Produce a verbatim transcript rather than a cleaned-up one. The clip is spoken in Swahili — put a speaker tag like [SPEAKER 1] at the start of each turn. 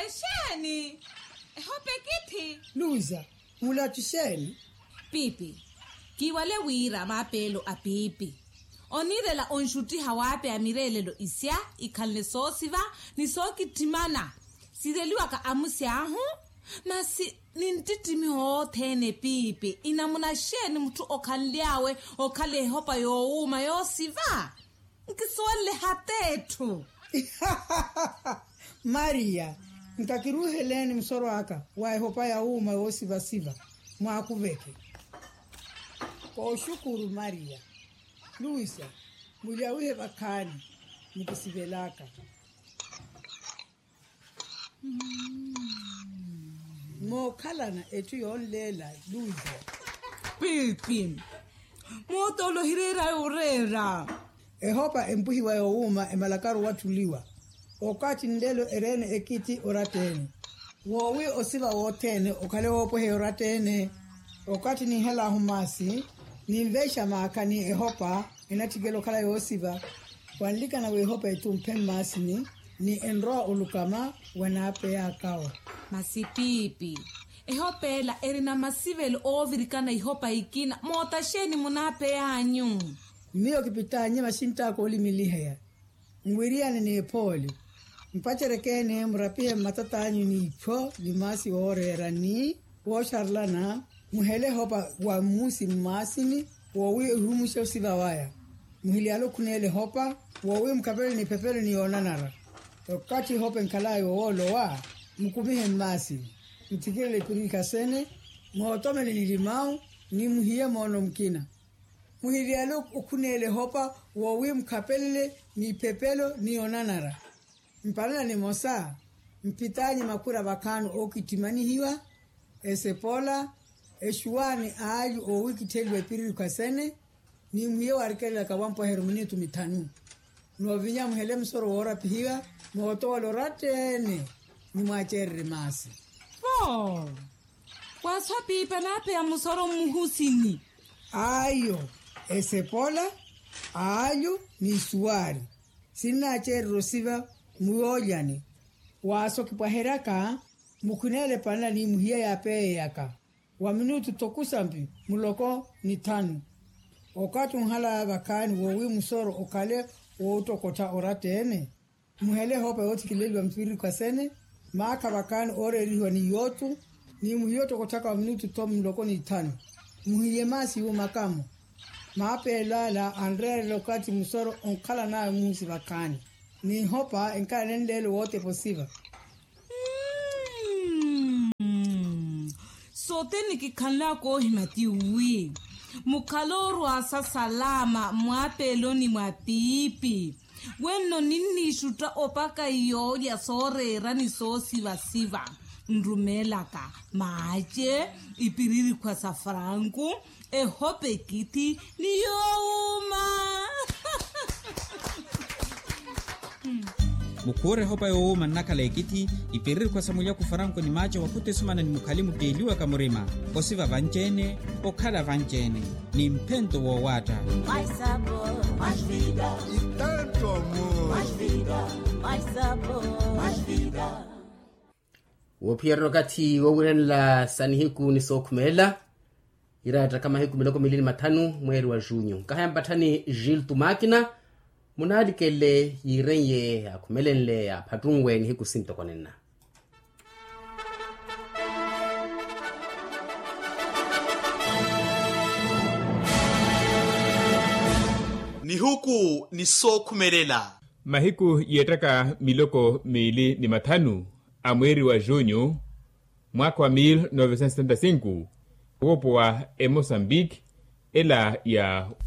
[SPEAKER 1] Esheni. Hope kithi.
[SPEAKER 2] Luza, mula tisheni.
[SPEAKER 1] Pipi. Kiwale wira mapelo a pipi. Onirela onshuti hawape amirelelo isya ikalne sosiva ni soki timana. Sireliwa ka amusi ahu. Masi nintitimi hothene pipi. Inamuna sheni mtu okanliawe okale hopa yo uma yo siva. Nkiswale hatetu.
[SPEAKER 2] Maria, nkakiru Helene msoro aka. Wae hopa ya uma yo siva siva. Mwakuveke. Kwa shukuru Maria. Luisa, mulia uhe bakani. Nikisibelaka. Mm. Mo kalana etu yon lela Luisa.
[SPEAKER 1] Pipi. Moto lo hirera urera.
[SPEAKER 2] Ehopa empuhi wa youma emalakaru watuliwa. Okati ndelo erene ekiti oratene. Wowi osiva wotene okale wopo he oratene. Okati ni hela humasi. Ni mvesha maakani ehopa enatigelo kala yosiva. Wanlika na wehopa etu mpemasi ni. Ni enroa ulukama wanape ya kawa.
[SPEAKER 1] Masipipi. Ehopela erina masivelo ovirikana ihopa ikina. Mota sheni munape ya anyu.
[SPEAKER 2] Miyo kipita nye masinta koli milihaya. Mwiriane ni poli. Mpacherekene mrapie matata anyu ni ipo. Limasi orera ni. Washarlana. Muhele hopa wa musi masini. Wawi uhumusha usiva waya. Muhili alo kunele hopa. Wawi mkapele ni pepele ni onanara. Wakati hope nkalayo wolo wa. Mkumihe masi. Mtikile kurika sene. Mwotome ni limau. Ni muhiye mono mkina. Muhili alo ukunele hopa. Wawi mkapele ni pepelo ni onanara. Mpalana ni mosa. Mpitanyi makura bakanu okitimani hiwa. Esepola. Eshuani aaju o wiki telwe piri kwa sene. Ni muhiye warikele kawampo herumini tumitanu. Nuwavinya muhele msoro wora pihiwa. Mwotoa loratene. Ni mwachere masi.
[SPEAKER 1] Oh. Waswa pipa nape ya musoro muhusini.
[SPEAKER 2] Ayo. Esepola. Ayo ni suari. Sina achere rosiva muoyani. Waso kipaheraka. Mukunele pana ni muhiye ya peye yaka. Wa minutu tokusampi. Muloko ni tanu. Okatu mhala bakani wowi musoro okale woto kota oratene. Muhele hopa yoti kileli wa mpiri kwa sene. Maaka bakani ore riwa ni yotu. Ni muhiyoto kotaka wa minutu tomu mloko ni tanu. Muhiye masi yu makamu. Maape lala Andrea lokati musoro onkala na musi bakani. Ni hopa enka nendele wote posiva.
[SPEAKER 1] Mm. Sote nikikanla ko himati ui. Mukaloru asa salama mwapelo ni mwapipi. Weno nini shuta opaka iyo ya sorera ni so siva siva. Nrumelaka maache ipiriri kwa safrangu. E hope kiti ni youma.
[SPEAKER 3] Mukure hopa youma nakala ekiti ipiriri kwa samulia kufarangu ni mache wakute sumana ni mukalimu deliwa kamurima. Osiva vanjene, okala vanjene. Ni mpendo wa wata.
[SPEAKER 4] Mais sabor, mais vida.
[SPEAKER 5] E tanto amor.
[SPEAKER 4] Mais vida, mais sabor, mais vida.
[SPEAKER 6] Wopierno kati wawurenla sanihiku ni sokumela. Irata kama hiku miloko milini matanu mweri wa junyo. Kahaya mbatani Gilles Tumakina. Munadikele yirenye akumelenle ya patungwe ni hiku sinto konena.
[SPEAKER 7] Ni huku ni so kumelela.
[SPEAKER 8] Mahiku yetaka miloko mili ni matanu amweri wa junyo mwaka wa mil novecientos setenta y cinco. Uopo wa Mozambique ela ya